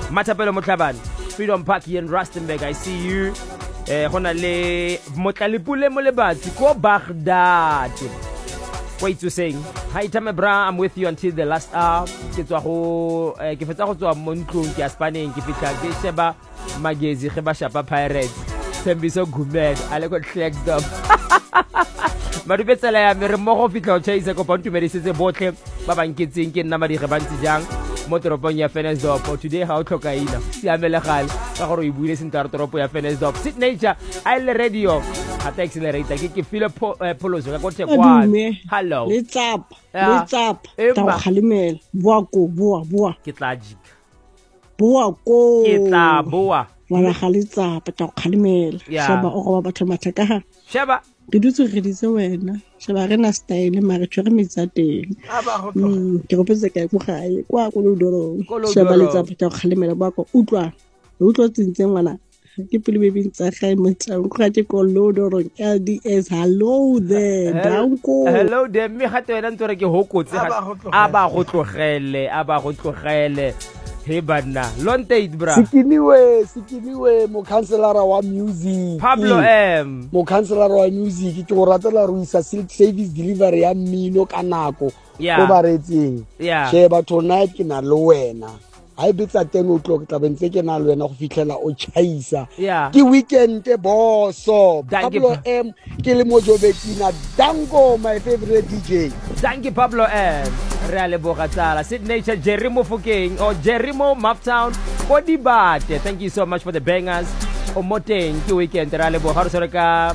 Matapelo Motlhabane, Freedom Park here in Rustenburg. I see you. Hona le Motlalipule Molebatsi ko Baghdad. Wait to sing. Hi Tame Bra, I'm with you until the last hour. Ke tswa go ke fetsa go tswa mo ntlong ke a Spaneng ke fitla ke sheba magezi ge ba shapa Pirates. Thembiso Gumede ale go flex up. Madubetsela ya mere mo go fitla o tshisa go pontu medisetse botle ba banketseng ke nna madi ge bantsi jang mo toropong ya Venesdorp. Today ha o tlhokaina siamele gale ka gore o buile sentara toropo ya Venesdorp. Sit Nature ile radio ata accelerator ke feel poloso ka kote kwa. Hello let's up ta khalimela boa ke tlagic boa ko ke tla boa wala khalitsa ta khalimela sheba o go ba batho mathaka ha sheba ke dutse re ditse wena sheba re na style mare tshwere metsa teng ke go petse ka go gae kwa go lodoro sheba letsa ta khalimela ba go utlwa tsintse ngwana ke pele be bintsa ga motsa go ga ke go lodoro LDS hello there danko hello there me ga tsena ntore ke hokotse aba go tlogele he bana lontate bra sikiniwe mo counselor wa music Pablo M mo counselor wa music ke go ratela ro isa service delivery ya mmino ka nako go baretseng sheba tonight ke na le wena I betsa 10 o'clock tla bentse ke na le wena go fitlela o chaisa ke weekend boso Pablo M ke le mo Jobetina Dango my favorite DJ. Thank you Pablo M Reale Bogatsala Sit Nature Jerry Mofokeng or Jerry Mo Maptown Kodibate. Thank you so much for the bangers. Omoteng ke weekend Reale Bogatsala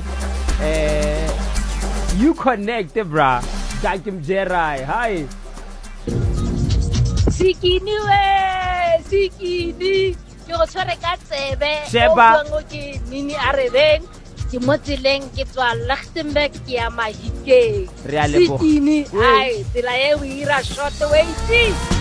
you connect bra. Thank you Jerai. Hi Sikini ke go tshware ka tsebe Sheba go ke nini arebeng ke motseleng ke tswa Lichtenburg ke ya Mahikeng Sikini ai tsela e o ira short way